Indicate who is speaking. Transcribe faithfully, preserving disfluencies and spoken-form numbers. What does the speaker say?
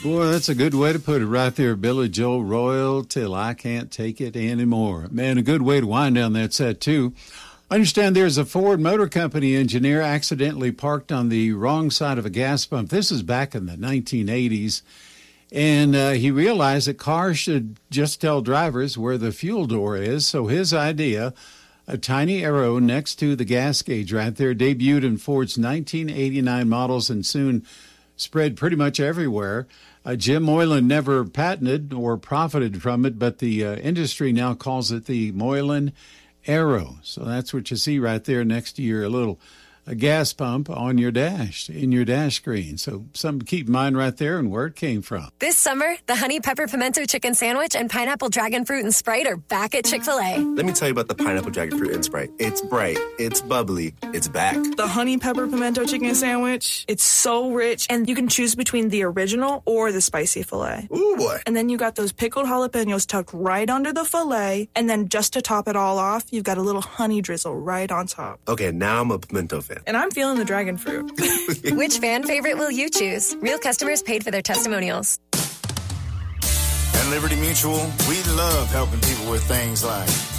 Speaker 1: Boy, that's a good way to put it right there, Billy Joel. Royal till I can't take it anymore. Man, a good way to wind down that set, too. I understand there's a Ford Motor Company engineer accidentally parked on the wrong side of a gas pump. This is back in the nineteen eighties. And uh, he realized that cars should just tell drivers where the fuel door is. So his idea, a tiny arrow next to the gas gauge right there, debuted in Ford's nineteen eighty-nine models and soon spread pretty much everywhere. Uh, Jim Moylan never patented or profited from it, but the uh, industry now calls it the Moylan Arrow. So that's what you see right there next to your little a gas pump on your dash, in your dash screen. So something to keep in mind right there and where it came from.
Speaker 2: This summer, the Honey Pepper Pimento Chicken Sandwich and Pineapple Dragon Fruit and Sprite are back at Chick-fil-A.
Speaker 3: Let me tell you about the Pineapple Dragon Fruit and Sprite. It's bright, it's bubbly, it's back.
Speaker 4: The Honey Pepper Pimento Chicken Sandwich, it's so rich, and you can choose between the original or the spicy filet.
Speaker 3: Ooh, boy.
Speaker 4: And then you got those pickled jalapenos tucked right under the filet, and then just to top it all off, you've got a little honey drizzle right on top.
Speaker 3: Okay, now I'm a pimento fan.
Speaker 4: And I'm feeling the dragon fruit.
Speaker 2: Which fan favorite will you choose? Real customers paid for their testimonials.
Speaker 5: At Liberty Mutual, we love helping people with things like